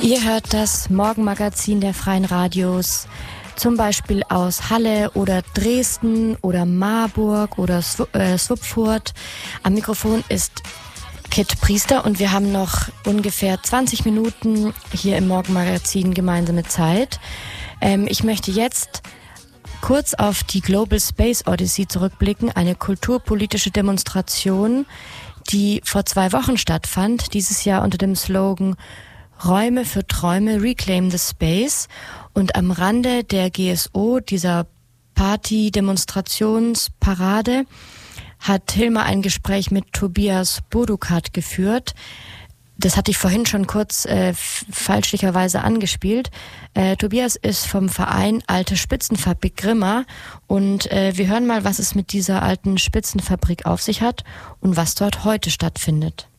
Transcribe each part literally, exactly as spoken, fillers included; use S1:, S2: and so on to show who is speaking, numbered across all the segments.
S1: Ihr hört das Morgenmagazin der Freien Radios, zum Beispiel aus Halle oder Dresden oder Marburg oder Schweinfurt. Am Mikrofon ist Kit Priester und wir haben noch ungefähr zwanzig Minuten hier im Morgenmagazin gemeinsame Zeit. Ähm, ich möchte jetzt kurz auf die Global Space Odyssey zurückblicken, eine kulturpolitische Demonstration, die vor zwei Wochen stattfand, dieses Jahr unter dem Slogan Räume für Träume, Reclaim the Space. Und am Rande der G S O, dieser Party-Demonstrationsparade, hat Hilma ein Gespräch mit Tobias Bodukat geführt. Das hatte ich vorhin schon kurz äh, fälschlicherweise angespielt. Äh, Tobias ist vom Verein Alte Spitzenfabrik Grimma und äh, wir hören mal, was es mit dieser alten Spitzenfabrik auf sich hat und was dort heute stattfindet.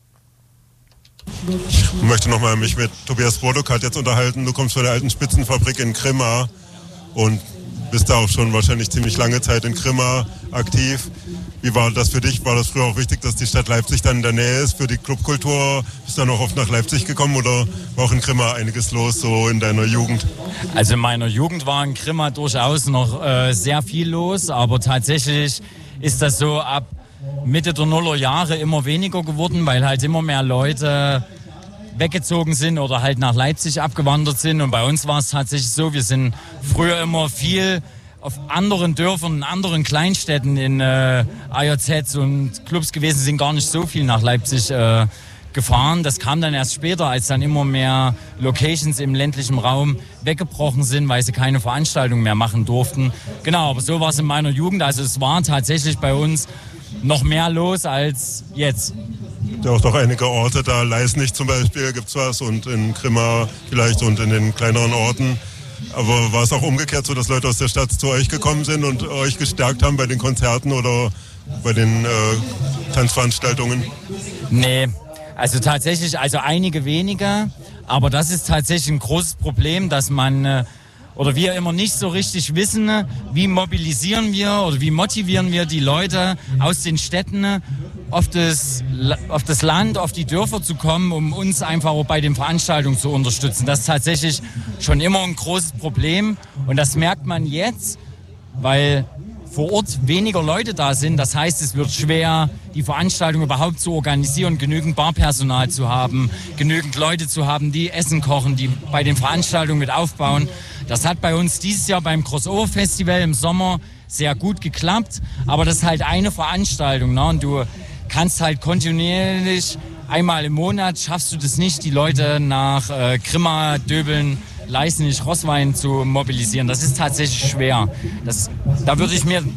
S2: Ich möchte nochmal mich mit Tobias Bodukat jetzt unterhalten. Du kommst von der alten Spitzenfabrik in Grimma und bist da auch schon wahrscheinlich ziemlich lange Zeit in Grimma aktiv. Wie war das für dich? War das früher auch wichtig, dass die Stadt Leipzig dann in der Nähe ist für die Clubkultur? Bist du dann auch oft nach Leipzig gekommen oder war auch in Grimma einiges los so in deiner Jugend?
S3: Also in meiner Jugend war in Grimma durchaus noch äh, sehr viel los, aber tatsächlich ist das so ab Mitte der Nullerjahre immer weniger geworden, weil halt immer mehr Leute weggezogen sind oder halt nach Leipzig abgewandert sind. Und bei uns war es tatsächlich so, wir sind früher immer viel auf anderen Dörfern, in anderen Kleinstädten in äh, A J Zs und Clubs gewesen, sind gar nicht so viel nach Leipzig äh, gefahren. Das kam dann erst später, als dann immer mehr Locations im ländlichen Raum weggebrochen sind, weil sie keine Veranstaltungen mehr machen durften. Genau, aber so war es in meiner Jugend. Also es war tatsächlich bei uns noch mehr los als jetzt.
S2: Ja, auch doch einige Orte, da Leisnig zum Beispiel gibt's was und in Grimma vielleicht und in den kleineren Orten. Aber war es auch umgekehrt so, dass Leute aus der Stadt zu euch gekommen sind und euch gestärkt haben bei den Konzerten oder bei den äh, Tanzveranstaltungen?
S3: Nee, also tatsächlich, also einige weniger. Aber das ist tatsächlich ein großes Problem, dass man äh, oder wir immer nicht so richtig wissen, wie mobilisieren wir oder wie motivieren wir die Leute aus den Städten auf das, auf das Land, auf die Dörfer zu kommen, um uns einfach auch bei den Veranstaltungen zu unterstützen. Das ist tatsächlich schon immer ein großes Problem und das merkt man jetzt, weil vor Ort weniger Leute da sind. Das heißt, es wird schwer, die Veranstaltung überhaupt zu organisieren, genügend Barpersonal zu haben, genügend Leute zu haben, die Essen kochen, die bei den Veranstaltungen mit aufbauen. Das hat bei uns dieses Jahr beim Crossover Festival im Sommer sehr gut geklappt, aber das ist halt eine Veranstaltung, ne? Und du kannst halt kontinuierlich, einmal im Monat schaffst du das nicht, die Leute nach äh, Grimma, Döbeln, Leisnig, Roßwein zu mobilisieren. Das ist tatsächlich schwer. Das, da würde ich mir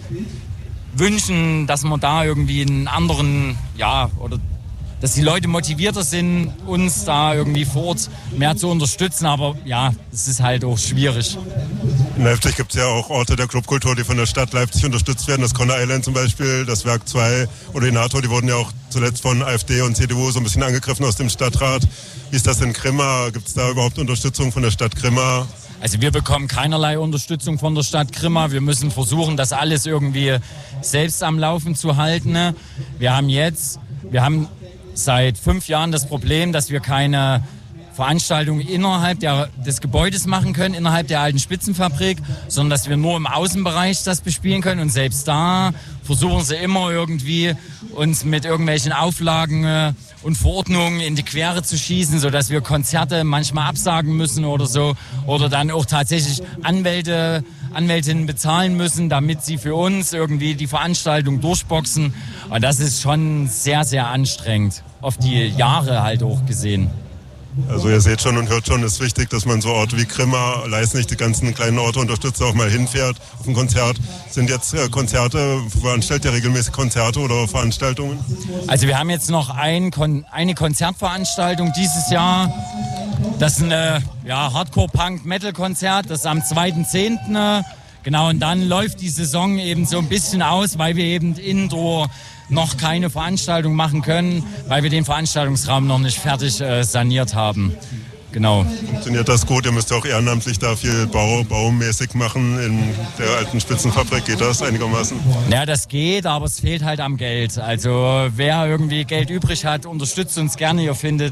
S3: wünschen, dass man da irgendwie einen anderen, ja, oder dass die Leute motivierter sind, uns da irgendwie vor Ort mehr zu unterstützen. Aber ja, es ist halt auch schwierig.
S2: In Leipzig gibt es ja auch Orte der Clubkultur, die von der Stadt Leipzig unterstützt werden. Das Conner Island zum Beispiel, das Werk zwei oder die NATO, die wurden ja auch zuletzt von AfD und C D U so ein bisschen angegriffen aus dem Stadtrat. Wie ist das in Grimma? Gibt es da überhaupt Unterstützung von der Stadt Grimma?
S3: Also wir bekommen keinerlei Unterstützung von der Stadt Grimma. Wir müssen versuchen, das alles irgendwie selbst am Laufen zu halten. Wir haben jetzt, wir haben seit fünf Jahren das Problem, dass wir keine Veranstaltungen innerhalb der, des Gebäudes machen können, innerhalb der alten Spitzenfabrik, sondern dass wir nur im Außenbereich das bespielen können. Und selbst da versuchen sie immer irgendwie, uns mit irgendwelchen Auflagen äh, und Verordnungen in die Quere zu schießen, sodass wir Konzerte manchmal absagen müssen oder so. Oder dann auch tatsächlich Anwälte, Anwältinnen bezahlen müssen, damit sie für uns irgendwie die Veranstaltung durchboxen. Und das ist schon sehr, sehr anstrengend, auf die Jahre halt auch gesehen.
S2: Also ihr seht schon und hört schon, es ist wichtig, dass man so Orte wie Grimma, Leisnig, die ganzen kleinen Orte unterstützt, auch mal hinfährt auf ein Konzert. Sind jetzt äh, Konzerte, veranstaltet ihr regelmäßig Konzerte oder Veranstaltungen?
S3: Also wir haben jetzt noch ein Kon- eine Konzertveranstaltung dieses Jahr. Das ist ein ja, Hardcore-Punk-Metal-Konzert, das ist am zweiten zehnten Genau, und dann läuft die Saison eben so ein bisschen aus, weil wir eben indoor noch keine Veranstaltung machen können, weil wir den Veranstaltungsraum noch nicht fertig äh, saniert haben. Genau.
S2: Funktioniert das gut? Ihr müsst ja auch ehrenamtlich da viel Bau, baumäßig machen in der alten Spitzenfabrik. Geht das einigermaßen?
S3: Ja, das geht, aber es fehlt halt am Geld. Also wer irgendwie Geld übrig hat, unterstützt uns gerne. Ihr findet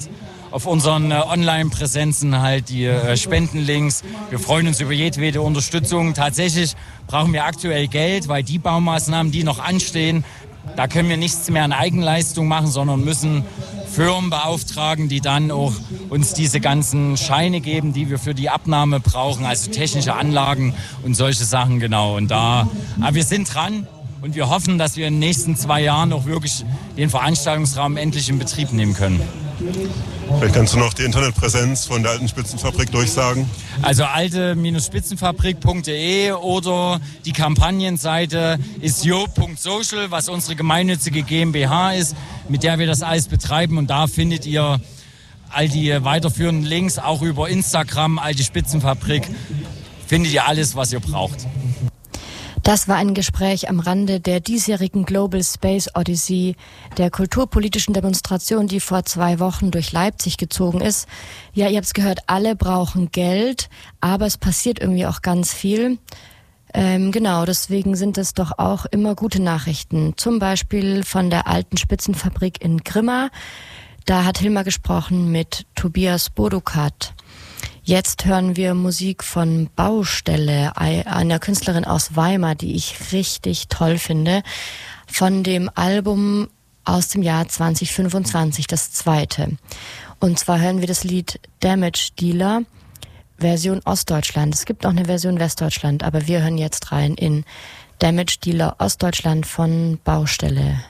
S3: auf unseren äh, Online-Präsenzen halt die äh, Spendenlinks. Wir freuen uns über jedwede Unterstützung. Tatsächlich brauchen wir aktuell Geld, weil die Baumaßnahmen, die noch anstehen, da können wir nichts mehr an Eigenleistung machen, sondern müssen Firmen beauftragen, die dann auch uns diese ganzen Scheine geben, die wir für die Abnahme brauchen, also technische Anlagen und solche Sachen, genau. Und da, aber wir sind dran und wir hoffen, dass wir in den nächsten zwei Jahren auch wirklich den Veranstaltungsraum endlich in Betrieb nehmen können.
S2: Vielleicht kannst du noch die Internetpräsenz von der Alten Spitzenfabrik durchsagen.
S3: Also alte Spitzenfabrik punkt de oder die Kampagnenseite ist jo punkt social, was unsere gemeinnützige GmbH ist, mit der wir das alles betreiben. Und da findet ihr all die weiterführenden Links, auch über Instagram, Alte Spitzenfabrik, findet ihr alles, was ihr braucht.
S1: Das war ein Gespräch am Rande der diesjährigen Global Space Odyssey, der kulturpolitischen Demonstration, die vor zwei Wochen durch Leipzig gezogen ist. Ja, ihr habt es gehört, alle brauchen Geld, aber es passiert irgendwie auch ganz viel. Ähm, genau, deswegen sind es doch auch immer gute Nachrichten. Zum Beispiel von der Alten Spitzenfabrik in Grimma. Da hat Hilmar gesprochen mit Tobias Bodukat. Jetzt hören wir Musik von Baustelle, einer Künstlerin aus Weimar, die ich richtig toll finde, von dem Album aus dem Jahr zwanzig fünfundzwanzig, das zweite. Und zwar hören wir das Lied Damage Dealer, Version Ostdeutschland. Es gibt auch eine Version Westdeutschland, aber wir hören jetzt rein in Damage Dealer Ostdeutschland von Baustelle.